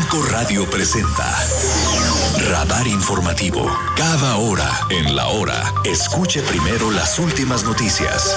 5 Radio presenta Radar Informativo. Cada hora en la hora, escuche primero las últimas noticias.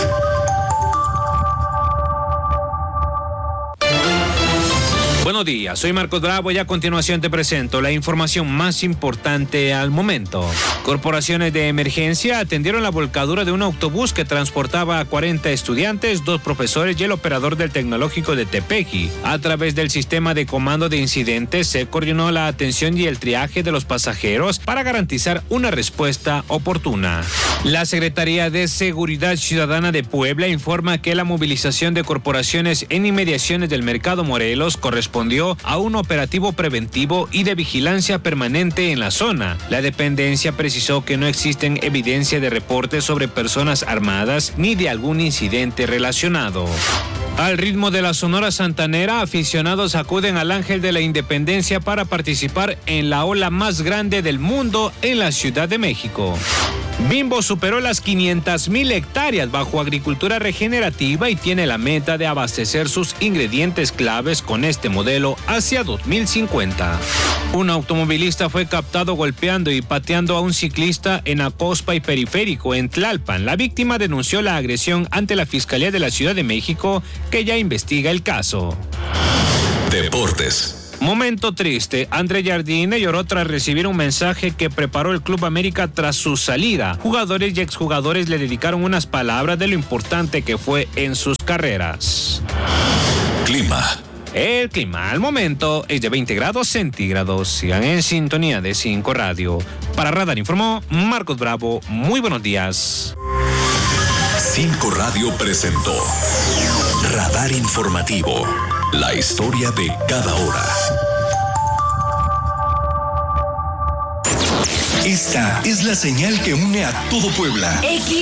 Buenos días, soy Marcos Bravo y a continuación te presento la información más importante al momento. Corporaciones de emergencia atendieron la volcadura de un autobús que transportaba a 40 estudiantes, 2 profesores y el operador del Tecnológico de Tepeji. A través del sistema de comando de incidentes se coordinó la atención y el triaje de los pasajeros para garantizar una respuesta oportuna. La Secretaría de Seguridad Ciudadana de Puebla informa que la movilización de corporaciones en inmediaciones del Mercado Morelos correspondió a un operativo preventivo y de vigilancia permanente en la zona. La dependencia precisó que no existen evidencia de reportes sobre personas armadas ni de algún incidente relacionado. Al ritmo de la Sonora Santanera, aficionados acuden al Ángel de la Independencia para participar en la ola más grande del mundo en la Ciudad de México. Bimbo superó las 500,000 hectáreas bajo agricultura regenerativa y tiene la meta de abastecer sus ingredientes claves con este modelo hacia 2050. Un automovilista fue captado golpeando y pateando a un ciclista en Acospa y Periférico, en Tlalpan. La víctima denunció la agresión ante la Fiscalía de la Ciudad de México, que ya investiga el caso. Deportes. Momento triste, André Jardine lloró tras recibir un mensaje que preparó el Club América tras su salida. Jugadores y exjugadores le dedicaron unas palabras de lo importante que fue en sus carreras. Clima. El clima al momento es de 20 grados centígrados. Sigan en sintonía de 5 Radio. Para Radar informó Marcos Bravo. Muy buenos días. 5 Radio presentó Radar Informativo. La historia de cada hora. Esta es la señal que une a todo Puebla.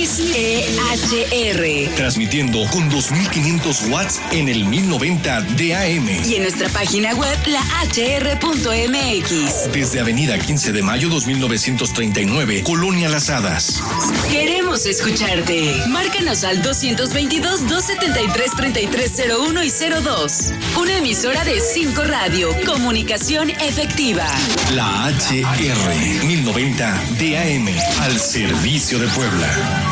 XEHR. Transmitiendo con 2.500 watts en el 1090 de AM. Y en nuestra página web, lahr.mx. Desde Avenida 15 de Mayo 2939, Colonia Las Hadas. Queremos escucharte. Márcanos al 222-273-3301 y 02. Una emisora de 5 Radio. Comunicación efectiva. La HR 1090 DAM, al servicio de Puebla.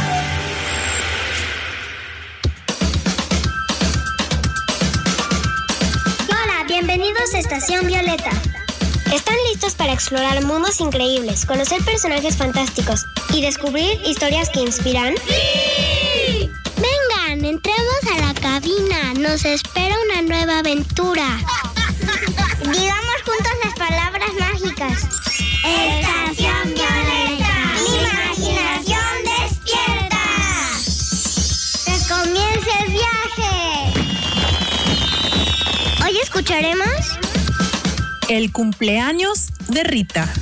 Hola, bienvenidos a Estación Violeta. ¿Están listos para explorar mundos increíbles, conocer personajes fantásticos y descubrir historias que inspiran? ¡Sí! Vengan, entremos a la cabina. Nos espera una nueva aventura. Digamos juntos las palabras mágicas. Estación Violeta. Mi imaginación despierta. Que comience el viaje. Hoy escucharemos el cumpleaños de Rita.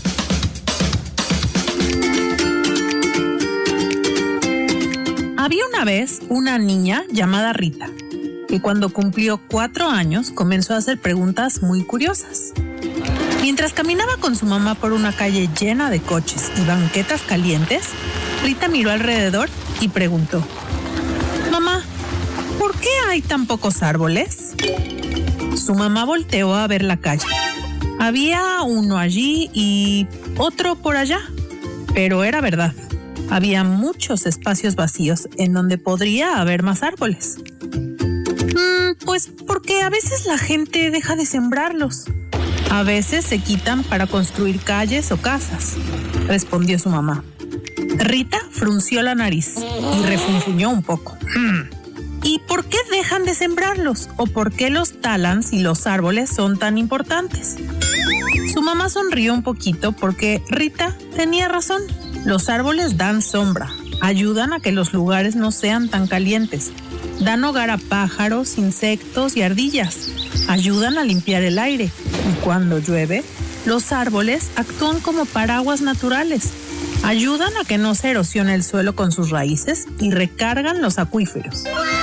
Había una vez una niña llamada Rita, que cuando cumplió 4 años comenzó a hacer preguntas muy curiosas. Mientras caminaba con su mamá por una calle llena de coches y banquetas calientes, Rita miró alrededor y preguntó: «Mamá, ¿por qué hay tan pocos árboles?». Su mamá volteó a ver la calle. Había uno allí y otro por allá, pero era verdad. Había muchos espacios vacíos en donde podría haber más árboles. Pues porque a veces la gente deja de sembrarlos. A veces se quitan para construir calles o casas, respondió su mamá. Rita frunció la nariz y refunfuñó un poco. ¿Y por qué dejan de sembrarlos? ¿O por qué los talan si los árboles son tan importantes? Su mamá sonrió un poquito porque Rita tenía razón. Los árboles dan sombra, ayudan a que los lugares no sean tan calientes, dan hogar a pájaros, insectos y ardillas, ayudan a limpiar el aire y cuando llueve, los árboles actúan como paraguas naturales, ayudan a que no se erosione el suelo con sus raíces y recargan los acuíferos.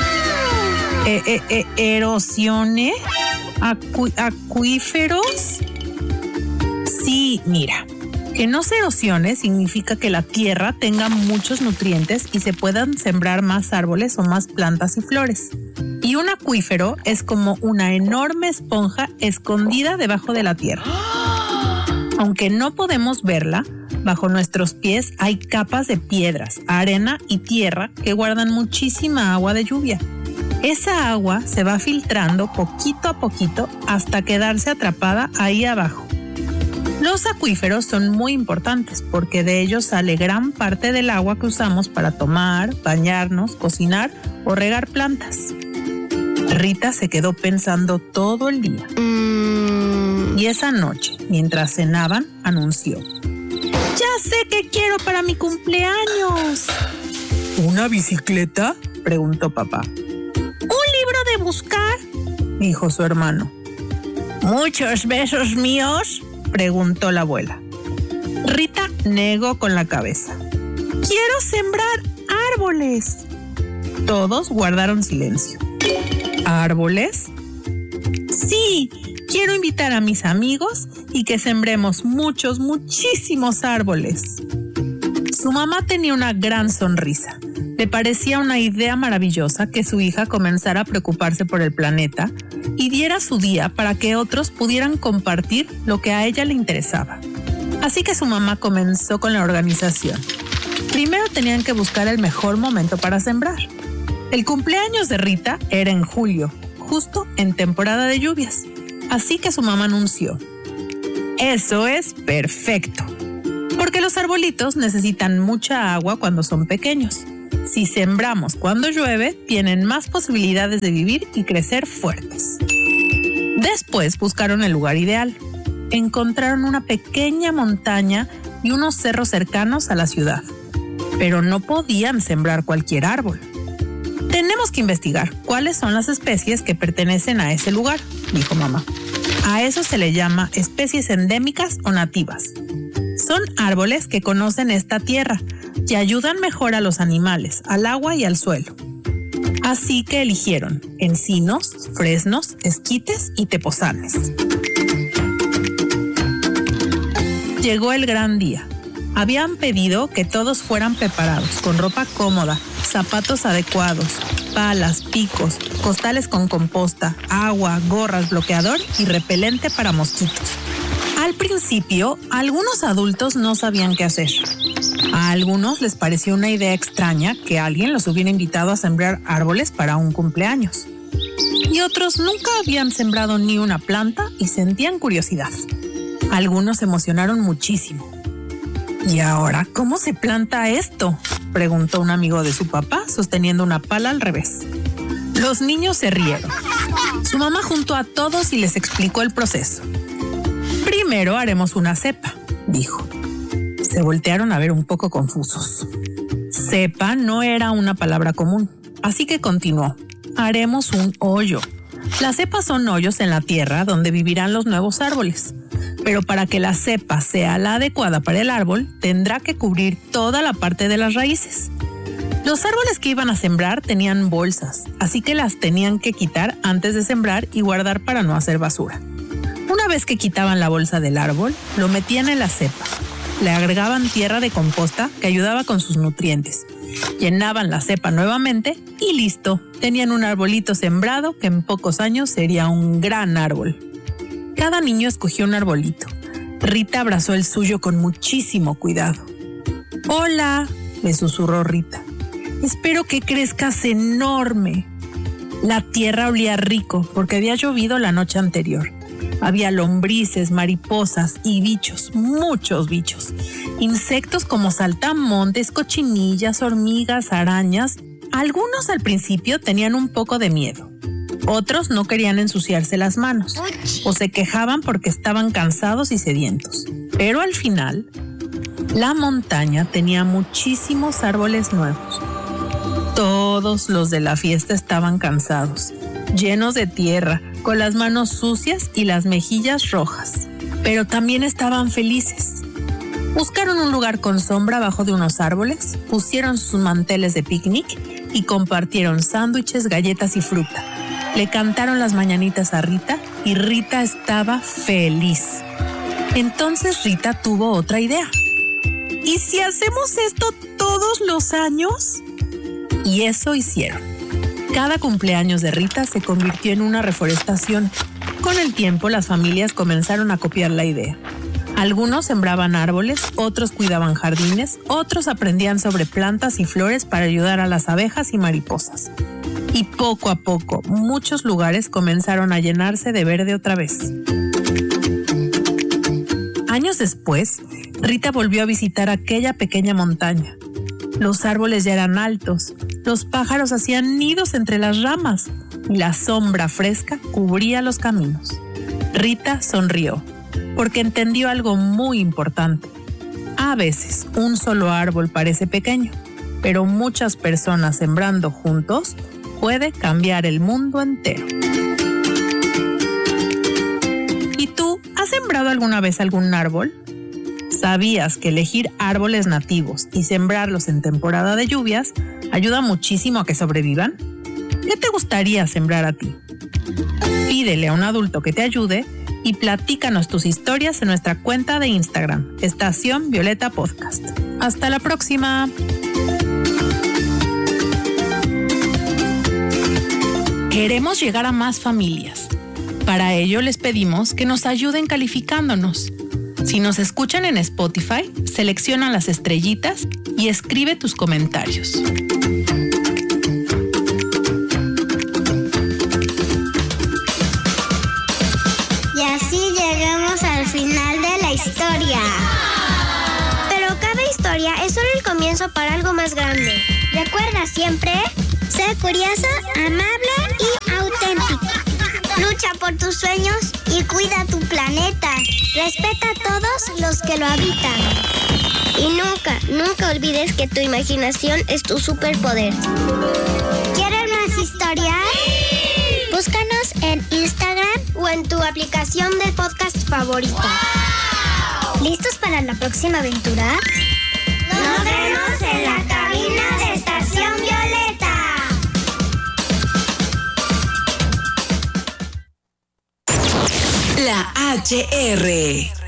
¿Erosione? ¿Acuíferos? Sí, mira. Que no se erosione significa que la tierra tenga muchos nutrientes y se puedan sembrar más árboles o más plantas y flores. Y un acuífero es como una enorme esponja escondida debajo de la tierra. Aunque no podemos verla, bajo nuestros pies hay capas de piedras, arena y tierra que guardan muchísima agua de lluvia. Esa agua se va filtrando poquito a poquito hasta quedarse atrapada ahí abajo. Los acuíferos son muy importantes porque de ellos sale gran parte del agua que usamos para tomar, bañarnos, cocinar o regar plantas. Rita se quedó pensando todo el día. Y esa noche, mientras cenaban, anunció: ¡Ya sé qué quiero para mi cumpleaños! ¿Una bicicleta?, preguntó papá. ¿Un libro de buscar?, dijo su hermano. ¿Muchos besos míos?, preguntó la abuela. Rita negó con la cabeza. ¡Quiero sembrar árboles! Todos guardaron silencio. ¿Árboles? Sí, quiero invitar a mis amigos y que sembremos muchísimos árboles. Su mamá tenía una gran sonrisa. Le parecía una idea maravillosa que su hija comenzara a preocuparse por el planeta y diera su día para que otros pudieran compartir lo que a ella le interesaba. Así que su mamá comenzó con la organización. Primero tenían que buscar el mejor momento para sembrar. El cumpleaños de Rita era en julio, justo en temporada de lluvias. Así que su mamá anunció: eso es perfecto, porque los arbolitos necesitan mucha agua cuando son pequeños. Si sembramos cuando llueve, tienen más posibilidades de vivir y crecer fuertes. Después buscaron el lugar ideal. Encontraron una pequeña montaña y unos cerros cercanos a la ciudad, pero no podían sembrar cualquier árbol. Tenemos que investigar cuáles son las especies que pertenecen a ese lugar, dijo mamá. A eso se le llama especies endémicas o nativas. Son árboles que conocen esta tierra y ayudan mejor a los animales, al agua y al suelo. Así que eligieron encinos, fresnos, esquites y tepozanes. Llegó el gran día. Habían pedido que todos fueran preparados con ropa cómoda, zapatos adecuados, palas, picos, costales con composta, agua, gorras, bloqueador y repelente para mosquitos. Al principio, algunos adultos no sabían qué hacer. A algunos les pareció una idea extraña que alguien los hubiera invitado a sembrar árboles para un cumpleaños. Y otros nunca habían sembrado ni una planta y sentían curiosidad. Algunos se emocionaron muchísimo. ¿Y ahora cómo se planta esto?, preguntó un amigo de su papá sosteniendo una pala al revés. Los niños se rieron. Su mamá juntó a todos y les explicó el proceso. Primero haremos una cepa, dijo. Se voltearon a ver un poco confusos. Cepa no era una palabra común, así que continuó. Haremos un hoyo. Las cepas son hoyos en la tierra donde vivirán los nuevos árboles. Pero para que la cepa sea la adecuada para el árbol, tendrá que cubrir toda la parte de las raíces. Los árboles que iban a sembrar tenían bolsas, así que las tenían que quitar antes de sembrar y guardar para no hacer basura. Una vez que quitaban la bolsa del árbol, lo metían en la cepa. Le agregaban tierra de composta que ayudaba con sus nutrientes. Llenaban la cepa nuevamente y listo. Tenían un arbolito sembrado que en pocos años sería un gran árbol. Cada niño escogió un arbolito. Rita abrazó el suyo con muchísimo cuidado. «Hola», le susurró Rita. «Espero que crezcas enorme». La tierra olía rico porque había llovido la noche anterior. Había lombrices, mariposas y bichos, muchos bichos. Insectos como saltamontes, cochinillas, hormigas, arañas. Algunos al principio tenían un poco de miedo. Otros no querían ensuciarse las manos o se quejaban porque estaban cansados y sedientos. Pero al final, la montaña tenía muchísimos árboles nuevos. Todos los de la fiesta estaban cansados, llenos de tierra, con las manos sucias y las mejillas rojas. Pero también estaban felices. Buscaron un lugar con sombra bajo de unos árboles, pusieron sus manteles de picnic y compartieron sándwiches, galletas y fruta. Le cantaron las mañanitas a Rita y Rita estaba feliz. Entonces Rita tuvo otra idea. ¿Y si hacemos esto todos los años? Y eso hicieron. Cada cumpleaños de Rita se convirtió en una reforestación. Con el tiempo, las familias comenzaron a copiar la idea. Algunos sembraban árboles, otros cuidaban jardines, otros aprendían sobre plantas y flores para ayudar a las abejas y mariposas. Y poco a poco, muchos lugares comenzaron a llenarse de verde otra vez. Años después, Rita volvió a visitar aquella pequeña montaña. Los árboles ya eran altos, los pájaros hacían nidos entre las ramas y la sombra fresca cubría los caminos. Rita sonrió, porque entendió algo muy importante. A veces, un solo árbol parece pequeño, pero muchas personas sembrando juntos puede cambiar el mundo entero. ¿Y tú, has sembrado alguna vez algún árbol? ¿Sabías que elegir árboles nativos y sembrarlos en temporada de lluvias ayuda muchísimo a que sobrevivan? ¿Qué te gustaría sembrar a ti? Pídele a un adulto que te ayude y platícanos tus historias en nuestra cuenta de Instagram, Estación Violeta Podcast. ¡Hasta la próxima! Queremos llegar a más familias. Para ello les pedimos que nos ayuden calificándonos. Si nos escuchan en Spotify, selecciona las estrellitas y escribe tus comentarios. Y así llegamos al final de la historia. Pero cada historia es solo el comienzo para algo más grande. Recuerda siempre, sé curiosa, amable y auténtica. Lucha por tus sueños y cuida tu planeta. Respeta a todos los que lo habitan. Y nunca olvides que tu imaginación es tu superpoder. ¿Quieres más historias? Búscanos en Instagram o en tu aplicación de podcast favorita. ¿Listos para la próxima aventura? ¡Nos vemos en la cabina de Estación Violeta! La HR.